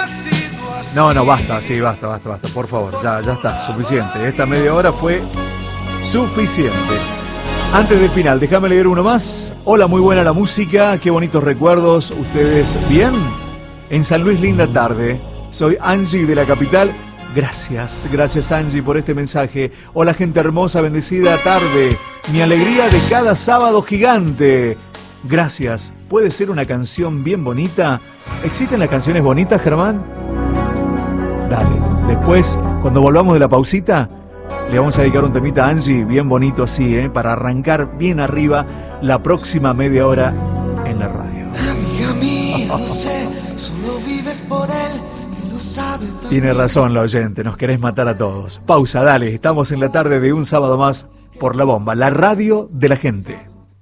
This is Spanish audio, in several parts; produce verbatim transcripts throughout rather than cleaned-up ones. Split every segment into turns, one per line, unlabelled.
No, no, basta, sí, basta, basta, basta, por favor, ya, ya está, suficiente. Esta media hora fue suficiente. Antes del final, déjame leer uno más. Hola, muy buena la música, qué bonitos recuerdos. ¿Ustedes bien? En San Luis, linda tarde. Soy Angie de la capital. Gracias, gracias Angie por este mensaje. Hola gente hermosa, bendecida tarde. Mi alegría de cada sábado gigante. Gracias. ¿Puede ser una canción bien bonita? ¿Existen las canciones bonitas, Germán? Dale. Después, cuando volvamos de la pausita, le vamos a dedicar un temita a Angie bien bonito así, ¿eh? Para arrancar bien arriba la próxima media hora en la radio.
Amiga mía, no sé, solo vives por él.
Tiene razón la oyente, nos querés matar a todos. Pausa, dale, estamos en la tarde de un sábado más por La Bomba, la radio de la gente.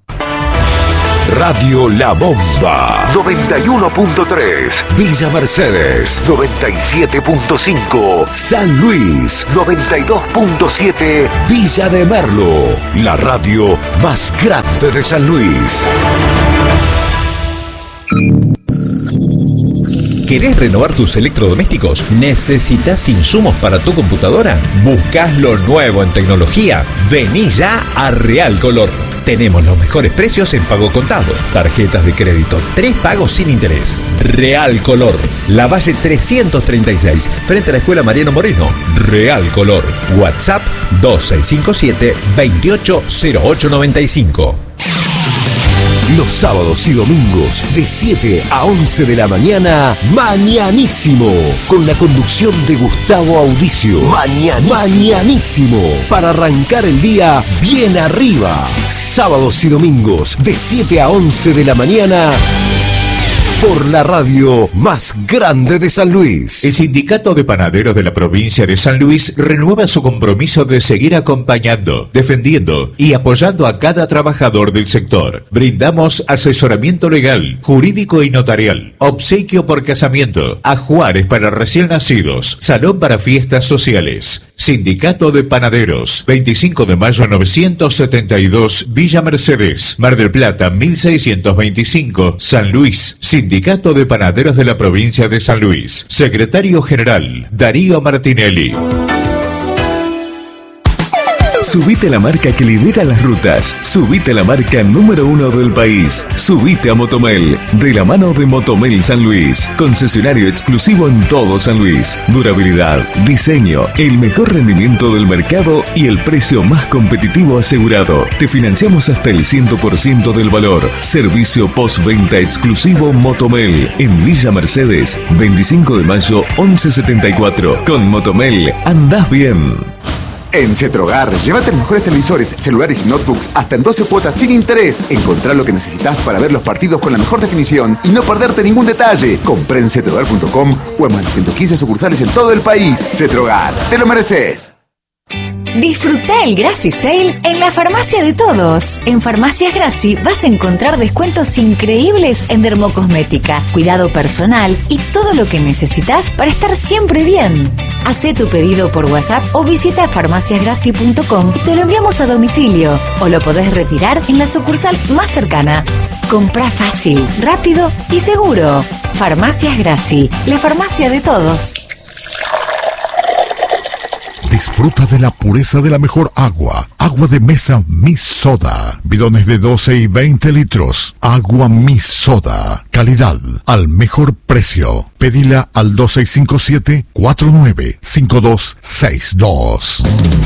Radio La Bomba noventa y uno punto tres, Villa Mercedes noventa y siete punto cinco, San Luis noventa y dos punto siete, Villa de Merlo, la radio más grande de San Luis.
¿Querés renovar tus electrodomésticos? ¿Necesitas insumos para tu computadora? ¿Buscás lo nuevo en tecnología? Vení ya a Real Color. Tenemos los mejores precios en pago contado, tarjetas de crédito, tres pagos sin interés. Real Color, La Valle trescientos treinta y seis, frente a la Escuela Mariano Moreno. Real Color, WhatsApp dos seis cinco siete, veintiocho cero ocho noventa y cinco.
Los sábados y domingos de siete a once de la mañana, Mañanísimo, con la conducción de Gustavo Audicio. Mañanísimo. Mañanísimo, para arrancar el día bien arriba. Sábados y domingos de siete a once de la mañana, por la radio más grande de San Luis.
El Sindicato de Panaderos de la provincia de San Luis renueva su compromiso de seguir acompañando, defendiendo y apoyando a cada trabajador del sector. Brindamos asesoramiento legal, jurídico y notarial, obsequio por casamiento, ajuares para recién nacidos, salón para fiestas sociales. Sindicato de Panaderos, veinticinco de mayo novecientos setenta y dos, Villa Mercedes, Mar del Plata mil seiscientos veinticinco, San Luis. Sindicato de Panaderos de la provincia de San Luis. Secretario General, Darío Martinelli.
Subite a la marca que lidera las rutas. Subite a la marca número uno del país. Subite a Motomel, de la mano de Motomel San Luis. Concesionario exclusivo en todo San Luis. Durabilidad, diseño, el mejor rendimiento del mercado y el precio más competitivo asegurado. Te financiamos hasta el cien por ciento del valor. Servicio postventa exclusivo Motomel. En Villa Mercedes, veinticinco de mayo, once setenta y cuatro. Con Motomel, andás bien.
En Cetrogar, llévate los mejores televisores, celulares y notebooks hasta en doce cuotas sin interés. Encontrá lo que necesitas para ver los partidos con la mejor definición y no perderte ningún detalle. Compré en cetrogar punto com o en más de ciento quince sucursales en todo el país. Cetrogar, te lo mereces.
Disfruta el Graci Sale en la farmacia de todos. En Farmacias Graci vas a encontrar descuentos increíbles en dermocosmética, cuidado personal y todo lo que necesitas para estar siempre bien. Hacé tu pedido por WhatsApp o visita farmacias graci punto com y te lo enviamos a domicilio o lo podés retirar en la sucursal más cercana. Comprá fácil, rápido y seguro. Farmacias Graci, la farmacia de todos.
Disfruta de la pureza de la mejor agua. Agua de mesa Miss Soda. Bidones de doce y veinte litros. Agua Miss Soda. Calidad al mejor precio. Pedila al dos seis cinco siete, cuatro nueve cinco dos seis dos.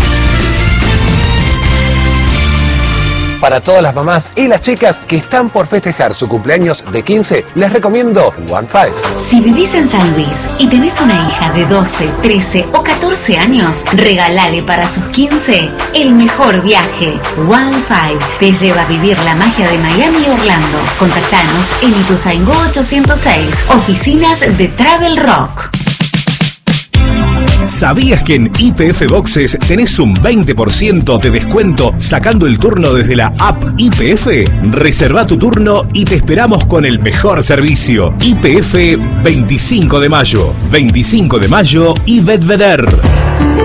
Para todas las mamás y las chicas que están por festejar su cumpleaños de quince, les recomiendo One Five.
Si vivís en San Luis y tenés una hija de doce, trece o catorce años, regalale para sus quince el mejor viaje. One Five te lleva a vivir la magia de Miami y Orlando. Contactanos en Ituzaingó ochocientos seis, oficinas de Travel Rock.
¿Sabías que en Y P F Boxes tenés un veinte por ciento de descuento sacando el turno desde la app Y P F? Reserva tu turno y te esperamos con el mejor servicio. Y P F veinticinco de mayo. veinticinco de mayo y Bedveder.